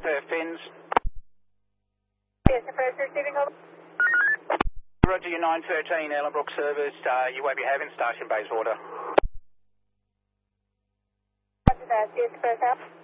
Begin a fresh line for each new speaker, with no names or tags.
Perth Fins.
Yes, Perth receiving over.
Roger, your 913 Ellenbrook service. You won't be having station base order.
Roger that. Yes, Perth out.